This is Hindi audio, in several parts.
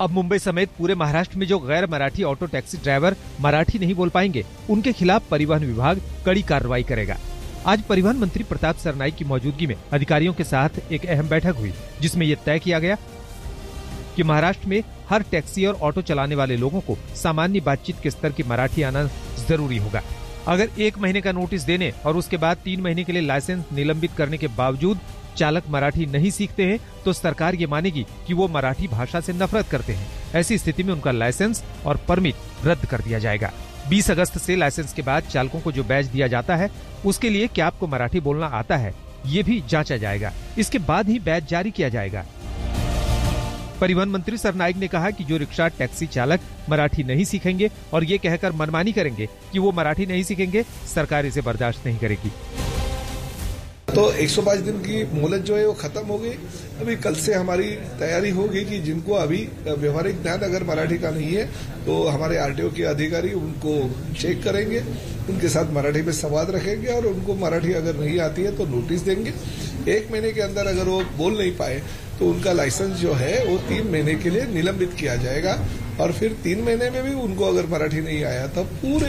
अब मुंबई समेत पूरे महाराष्ट्र में जो गैर Marathi auto taxi driver Marathi नहीं बोल पाएंगे, उनके खिलाफ परिवहन विभाग कड़ी कार्रवाई करेगा। आज परिवहन मंत्री प्रताप सरनाईक की मौजूदगी में अधिकारियों के साथ एक अहम बैठक हुई, जिसमें यह तय किया गया कि महाराष्ट्र में हर टैक्सी और ऑटो चलाने वाले लोगों को सामान्य बातचीत के स्तर की मराठी आना जरूरी होगा। अगर 1 महीने का नोटिस देने और उसके बाद 3 महीने के लिए लाइसेंस निलंबित करने के बावजूद चालक मराठी नहीं सीखते हैं, तो सरकार ये मानेगी कि वो मराठी भाषा से नफरत करते हैं। ऐसी स्थिति में उनका लाइसेंस और परमिट रद्द कर दिया जाएगा। 20 अगस्त से लाइसेंस के बाद चालकों को जो बैज दिया जाता है, उसके लिए क्या आपको मराठी बोलना आता है, ये भी जांचा जाएगा। इसके बाद ही बैज जारी किया जाएगा। परिवहन मंत्री सरनाईक ने कहा कि जो रिक्शा टैक्सी चालक मराठी नहीं सीखेंगे और ये कहकर मनमानी करेंगे कि वो मराठी नहीं सीखेंगे, सरकार इसे बर्दाश्त नहीं करेगी। तो 105 दिन की मोहलत जो है वो खत्म हो गई। अभी कल से हमारी तैयारी होगी कि जिनको अभी व्यवहारिक ज्ञान अगर मराठी का नहीं है, तो हमारे आरटीओ के अधिकारी उनको चेक करेंगे, उनके साथ मराठी में संवाद रखेंगे और उनको मराठी अगर नहीं आती है तो नोटिस देंगे। 1 महीने के अंदर अगर वो बोल नहीं पाए तो उनका लाइसेंस जो है वो 3 महीने के लिए निलंबित किया जाएगा और फिर 3 महीने में भी उनको अगर मराठी नहीं आया तो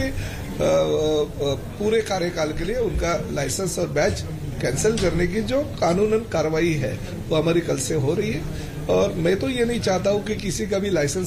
पूरे कार्यकाल के लिए उनका लाइसेंस और बैच कैंसिल करने की जो कानूनन कार्रवाई है वो हमारी कल से हो रही है। और मैं तो ये नहीं चाहता हूं कि किसी का भी लाइसेंस